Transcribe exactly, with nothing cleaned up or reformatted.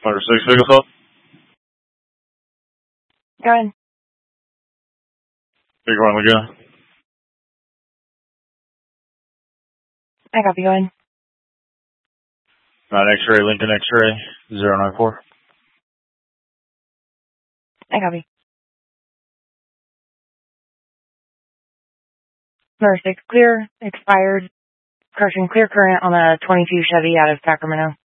Motor six, vehicle stop. Go ahead. Big one, Laguna. I copy, go ahead. Nine X-ray, Lincoln X-ray, zero nine four. I copy. Motor six, clear, expired, crushing clear current on a twenty-two Chevy out of Sacramento.